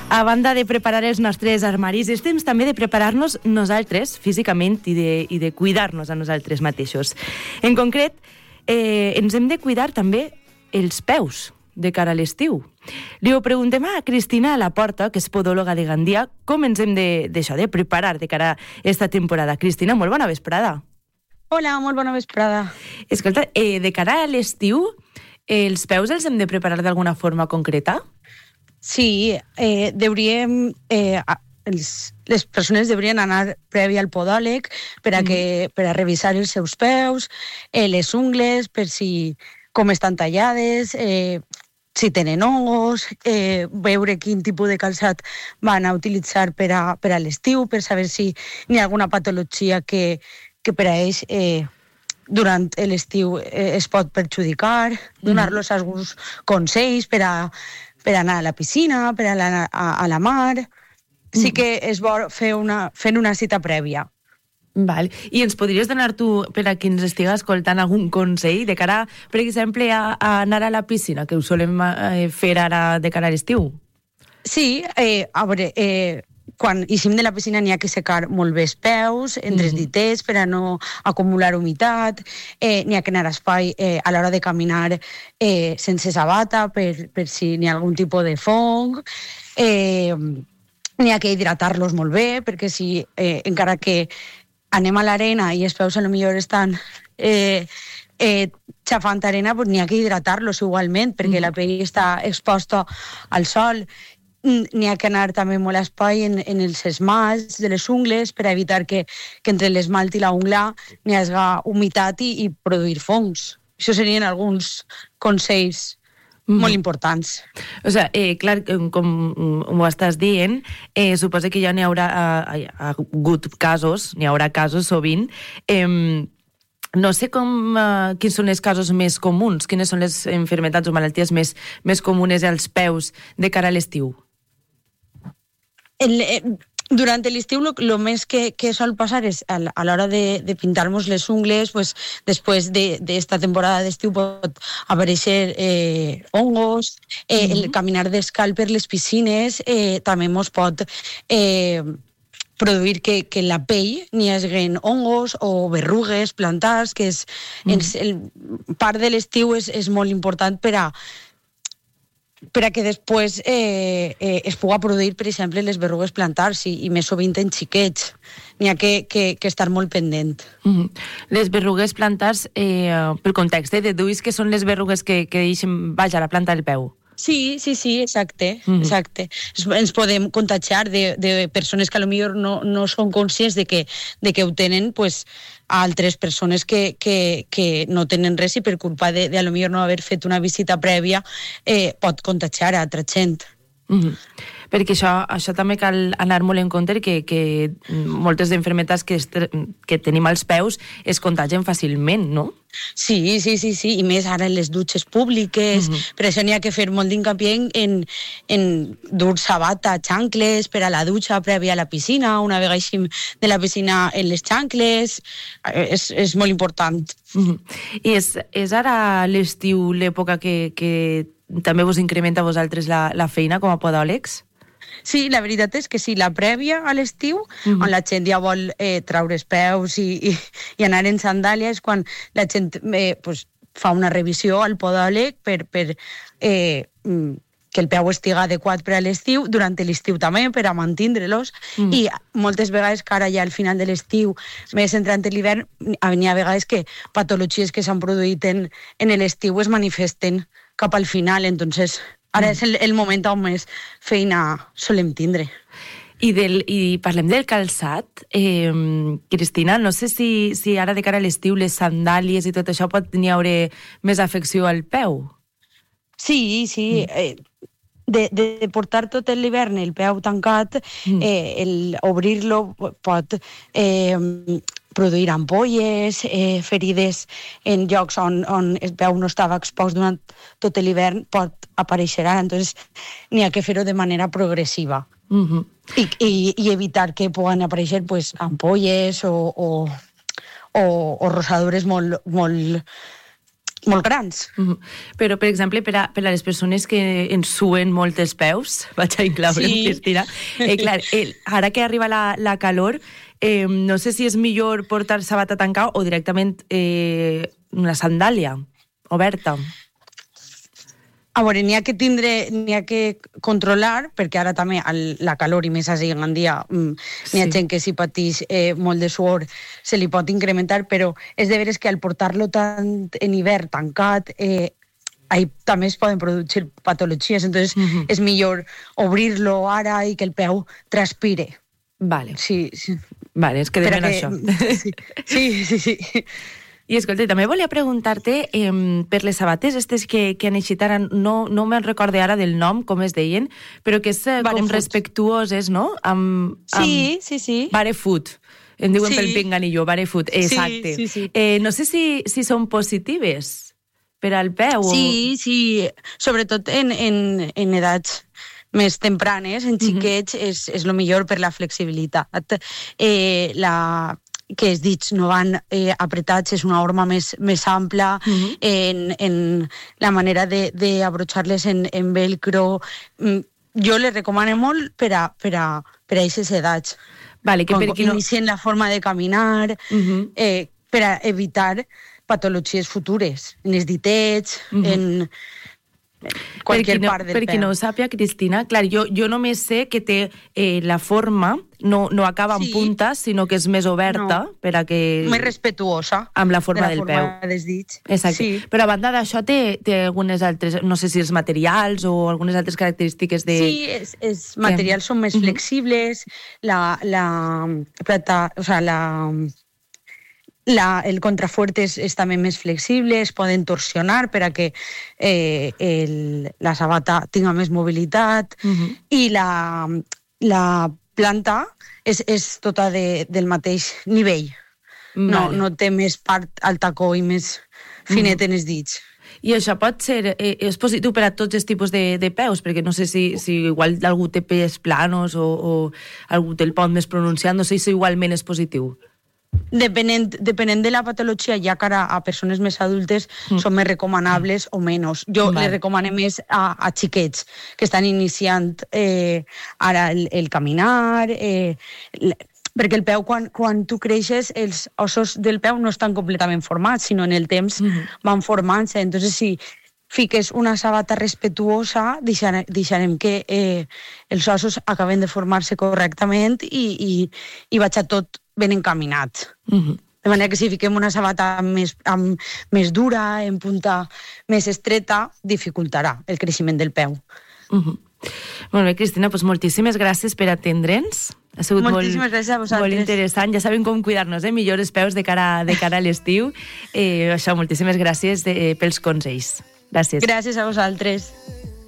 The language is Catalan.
A banda de preparar els nostres armaris, és temps també de preparar-nos nosaltres físicament i de cuidar-nos a nosaltres mateixos. En concret, ens hem de cuidar també els peus de cara a l'estiu. Li ho preguntem a Cristina Laporta, que és podòloga de Gandia, com ens hem de preparar de cara a aquesta temporada. Cristina, molt bona vesprada. Hola, molt bona vesprada. Escolta, de cara a l'estiu, els peus els hem de preparar d'alguna forma concreta? Sí, les persones deurien anar previ al podòleg per a revisar els seus peus, les ungles, per si com estan tallades, si tenen hongos, veure quin tipus de calçat van a utilitzar per a l'estiu, per saber si hi ha alguna patologia que per a ells durant l'estiu es pot perjudicar, donar-los alguns consells per anar a la piscina, per anar a la mar. Sí que és bo fer una cita prèvia. Val. I ens podries donar tu, per a qui ens estiga escoltant, algun consell de cara, per exemple, a anar a la piscina, que ho solem fer ara de cara a l'estiu? Sí, a veure, quan eixim de la piscina n'hi ha que secar molt bé els peus, entre els ditets, per a no acumular humitat, n'hi ha que anar a espai a l'hora de caminar sense sabata, per si n'hi ha algun tipus de fong, n'hi ha que hidratar-los molt bé, perquè si encara que anem a l'arena i els peus potser estan xafant arena, doncs n'hi ha que hidratar-los igualment, perquè la pell està exposta al sol. N'hi ha que anar també molt a espai en els esmalts de les ungles per evitar que entre l'esmalt i la ungla n'hi hagi humitat i produir fongs. Això serien alguns consells molt importants. O sigui, clar, com ho estàs dient, suposa que ja n'hi haurà casos sovint. No sé quins són els casos més comuns, quines són les malalties o malalties més comunes als peus de cara a l'estiu. Durant l'estiu el més que sol passar és a l'hora de pintar-nos les ungles, pues, després d'esta temporada d'estiu pot aparèixer hongos, el caminar descalç per les piscines també ens pot produir que la pell n'hi hagi hongos o berrugues plantars, que part de l'estiu és molt important per a que després es pugui produir, per exemple, les berrugues plantars i més sovint en xiquets. N'hi ha que estar molt pendent. Les berrugues plantars, pel context, deduïs que són les berrugues que deixen baix a la planta del peu. Sí, exacte. Ens podem contagiar de persones que potser no són conscients de que ho tenen, pues, a altres persones que no tenen res i per culpa de potser no haver fet una visita prèvia pot contagiar a altra gent. Perquè això també cal anar molt en compte, que moltes malalties que tenim als peus es contagien fàcilment, no? Sí, i més ara en les dutxes públiques. Per això n'hi ha que fer molt d'incapié en dur sabata, xancles per a la dutxa prèvia a la piscina, una vegada eixim de la piscina en les xancles. És molt important. I és ara l'estiu l'època que també vos incrementa a vosaltres la feina com a podòlegs? Sí, la veritat és que sí, la prèvia a l'estiu, on la gent ja vol traure els peus i anar en sandàlia, és quan la gent fa una revisió al podòleg per que el peu estigui adequat per a l'estiu, durant l'estiu també, per a mantindre-los, i moltes vegades que ara ja al final de l'estiu, més entrant en l'hivern, n'hi ha vegades que patologies que s'han produït en l'estiu es manifesten cap al final, entonces ara és el moment on més feina solem tindre. I parlem del calçat. Cristina, no sé si ara de cara a l'estiu les sandàlies i tot això pot haver més afecció al peu. Sí. De portar tot l'hivern el peu tancat, obrir-lo pot produir ampolles, ferides en llocs on el peu no estava expost durant tot l'hivern, pot aparèixer ara. Entonces n'hi ha que fer-ho de manera progressiva i evitar que puguen aparèixer ampolles o rosadures molt molt grans. Però, per exemple, per a les persones que ens suen molt els peus, vaig a incloure, Cristina, clar, ara que arriba la calor, no sé si és millor portar sabata tancada o directament una sandàlia oberta. A veure, n'hi ha que controlar, perquè ara també la calor i més així en dia n'hi ha gent que si pateix molt de suor se li pot incrementar, però és de veres que al portar-lo tant en hivern tancat també es poden produir patologies, entonces és millor obrir-lo ara i que el peu transpire. Vale. Sí. Vale, es quedem en això. Sí. I escolta, també volia preguntar-te per les sabates aquestes que han eixit ara, no me'n recorde ara del nom, com es deien, però que és com respectuoses, no? Sí. Barefoot. Em diuen pel pinganillo, barefoot, exacte. Sí. No sé si són positives per al peu. Sí, sobretot en edats més tempranes, en xiquets, és el millor per la flexibilitat. Que els dits no van apretats, és una forma més ampla, en la manera d'abrotxar-les en velcro. Jo les recomano molt per a aquestes edats. Vale, que quan inicien la forma de caminar, per a evitar patologies futures, en els ditets, en qualsevol part del peu. Per qui no ho sàpia, Cristina, clar, jo només sé que té la forma, no acaba en punta, sinó que és més oberta, per a que... Més respetuosa. Amb la forma del peu. De la forma dels dits. Exacte. Sí. Però a banda d'això té algunes altres, no sé si els materials o algunes altres característiques de... Sí, els materials són més flexibles, el contrafuerte és també més flexible, es poden torsionar per a que la sabata tinga més mobilitat, i la planta és tota del mateix nivell. No té més part al tacó i més finet en els dits. I això pot ser, és positiu per a tots els tipus de peus, perquè no sé si igual algú té peus planos o algú té el pont més pronunciat, no sé si igualment és positiu. Depenent de la patologia, ja que ara a persones més adultes són més recomanables o menys. Jo les recomano més a xiquets que estan iniciant ara el caminar, perquè el peu, quan tu creixes, els ossos del peu no estan completament formats, sinó en el temps van formant-se. Entonces, si fiques una sabata respetuosa, deixarem que els ossos acaben de formar-se correctament i vaig a tot ben encaminat. De manera que si fiquem una sabata més dura, en punta més estreta, dificultarà el creixement del peu. Molt bé, Cristina, doncs moltíssimes gràcies per atendre'ns. Ha sigut molt interessant. Ja sabem com cuidar-nos millor els peus de cara a l'estiu. Moltíssimes gràcies pels consells. Gràcies. Gràcies a vosaltres.